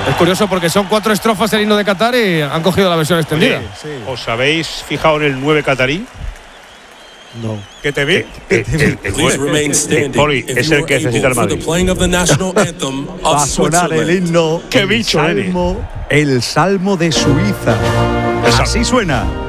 Es curioso porque son 4 estrofas del himno de Qatar y han cogido la versión extendida. Sí. ¿Os habéis fijado en el 9 catarí? No. ¿Qué te vi? Poli, es el que necesita el Madrid. Va a sonar el himno. ¡Qué bicho, el salmo de Suiza. Así suena.